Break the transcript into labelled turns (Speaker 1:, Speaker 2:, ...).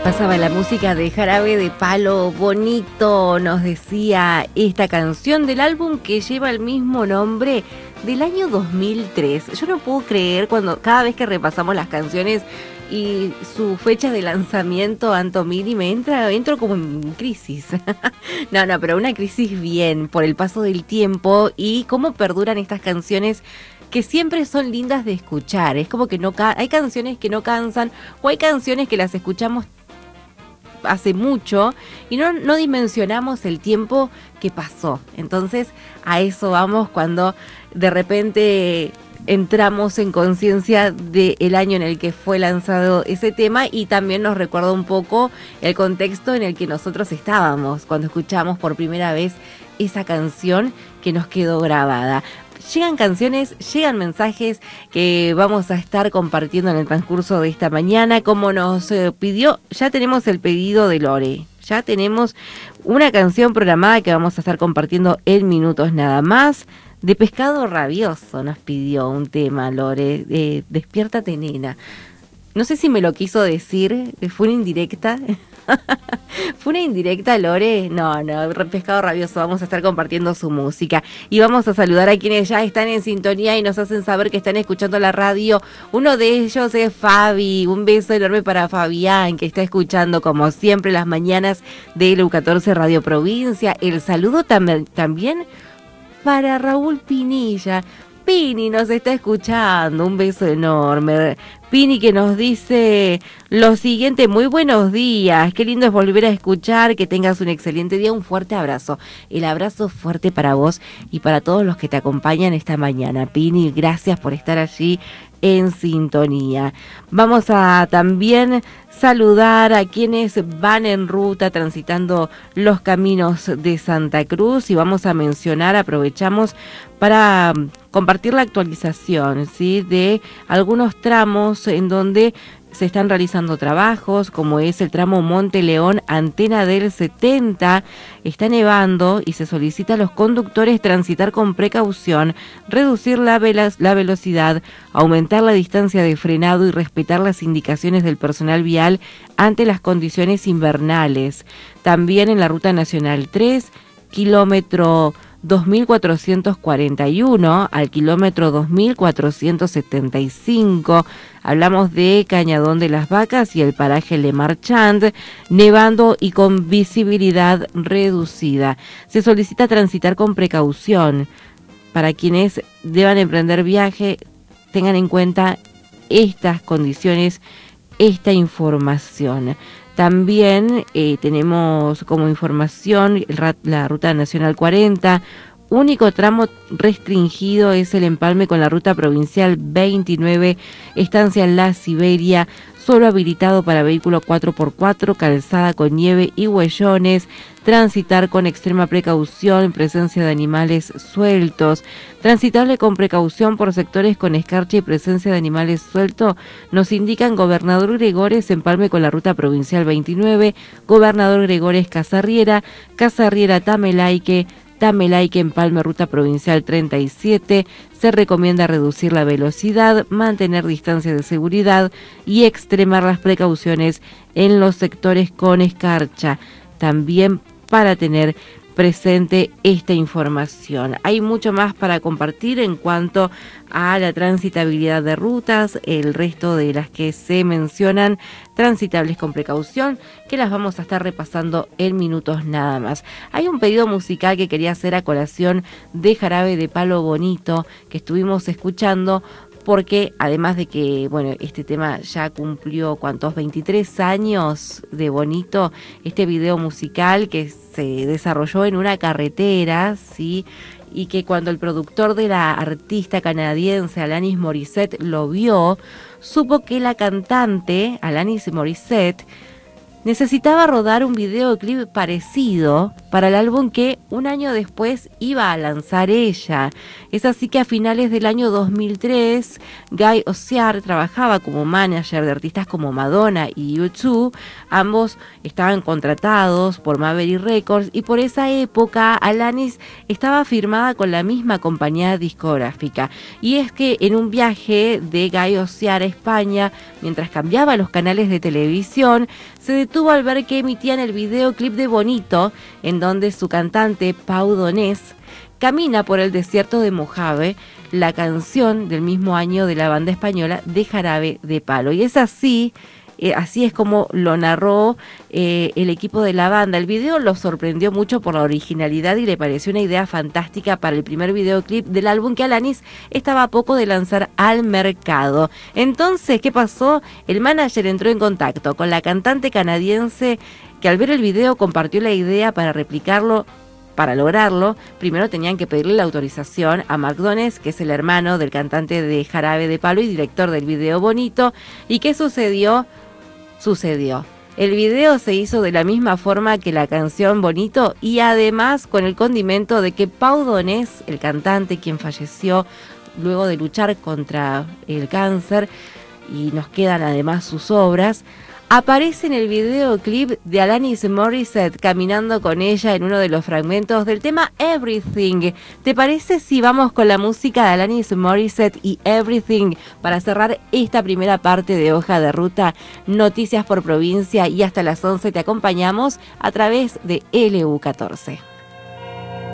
Speaker 1: Pasaba la música de Jarabe de Palo, bonito, nos decía esta canción del álbum que lleva el mismo nombre del año 2003. Yo no puedo creer cada vez que repasamos las canciones y su fecha de lanzamiento, Antomini, entro como en crisis. No, pero una crisis bien, por el paso del tiempo y cómo perduran estas canciones que siempre son lindas de escuchar. Es como que hay canciones que no cansan, o hay canciones que las escuchamos hace mucho y no dimensionamos el tiempo que pasó. Entonces a eso vamos cuando de repente entramos en conciencia del año en el que fue lanzado ese tema, y también nos recuerda un poco el contexto en el que nosotros estábamos cuando escuchamos por primera vez esa canción que nos quedó grabada. Llegan canciones, llegan mensajes que vamos a estar compartiendo en el transcurso de esta mañana. Como nos pidió, ya tenemos el pedido de Lore. Ya tenemos una canción programada que vamos a estar compartiendo en minutos nada más. De Pescado Rabioso nos pidió un tema, Lore. Despiértate, nena. No sé si me lo quiso decir, fue una indirecta. ¿Fue una indirecta, Lore? No, Pescado Rabioso, vamos a estar compartiendo su música. Y vamos a saludar a quienes ya están en sintonía y nos hacen saber que están escuchando la radio. Uno de ellos es Fabi. Un beso enorme para Fabián, que está escuchando como siempre las mañanas de LU14 Radio Provincia. El saludo también para Raúl Pinilla. Pini nos está escuchando, un beso enorme. Pini, que nos dice lo siguiente: muy buenos días, qué lindo es volver a escuchar, que tengas un excelente día, un fuerte abrazo. El abrazo fuerte para vos y para todos los que te acompañan esta mañana. Pini, gracias por estar allí en sintonía. Vamos a también saludar a quienes van en ruta transitando los caminos de Santa Cruz, y vamos a mencionar, aprovechamos para compartir la actualización, ¿sí?, de algunos tramos en donde se están realizando trabajos, como es el tramo Monte León, Antena del 70. Está nevando y se solicita a los conductores transitar con precaución, reducir la velocidad, aumentar la distancia de frenado y respetar las indicaciones del personal vial ante las condiciones invernales. También en la Ruta Nacional 3, kilómetro 2441 al kilómetro 2475. Hablamos de Cañadón de las Vacas y el paraje Le Marchand, nevando y con visibilidad reducida. Se solicita transitar con precaución. Para quienes deban emprender viaje, tengan en cuenta estas condiciones, esta información. También tenemos como información la Ruta Nacional 40, único tramo restringido es el empalme con la Ruta Provincial 29, estancia en La Siberia, solo habilitado para vehículo 4x4, calzada con nieve y huellones, transitar con extrema precaución, presencia de animales sueltos, transitable con precaución por sectores con escarcha y presencia de animales sueltos, nos indican Gobernador Gregores, empalme con la Ruta Provincial 29, Gobernador Gregores Casarriera, Casarriera Tamelaique, empalme Ruta Provincial 37, se recomienda reducir la velocidad, mantener distancia de seguridad y extremar las precauciones en los sectores con escarcha. También para tener presente esta información. Hay mucho más para compartir en cuanto a la transitabilidad de rutas, el resto de las que se mencionan transitables con precaución, que las vamos a estar repasando en minutos nada más. Hay un pedido musical que quería hacer a colación de Jarabe de Palo Bonito, que estuvimos escuchando, porque además de que, bueno, este tema ya cumplió, ¿cuántos? 23 años de Bonito, este video musical que se desarrolló en una carretera, ¿sí?, y que cuando el productor de la artista canadiense Alanis Morissette lo vio, supo que la cantante Alanis Morissette necesitaba rodar un videoclip parecido para el álbum que un año después iba a lanzar ella. Es así que a finales del año 2003, Guy Ozier trabajaba como manager de artistas como Madonna y U2. Ambos estaban contratados por Maverick Records y por esa época Alanis estaba firmada con la misma compañía discográfica. Y es que en un viaje de Guy Ozier a España, mientras cambiaba los canales de televisión, se detuvo al ver que emitían el videoclip de Bonito, en donde su cantante Pau Donés camina por el desierto de Mojave, la canción del mismo año de la banda española de Jarabe de Palo. Y es así es como lo narró el equipo de la banda. El video lo sorprendió mucho por la originalidad y le pareció una idea fantástica para el primer videoclip del álbum que Alanis estaba a poco de lanzar al mercado. Entonces, ¿qué pasó? El manager entró en contacto con la cantante canadiense que al ver el video compartió la idea para replicarlo. Para lograrlo, primero tenían que pedirle la autorización a Mark Donés, que es el hermano del cantante de Jarabe de Palo y director del video Bonito. ¿Y qué sucedió? Sucedió. El video se hizo de la misma forma que la canción Bonito y además con el condimento de que Pau Donés, el cantante quien falleció luego de luchar contra el cáncer, y nos quedan además sus obras, aparece en el videoclip de Alanis Morissette caminando con ella en uno de los fragmentos del tema Everything. ¿Te parece si vamos con la música de Alanis Morissette y Everything para cerrar esta primera parte de Hoja de Ruta? Noticias por provincia, y hasta las 11 te acompañamos a través de LU14.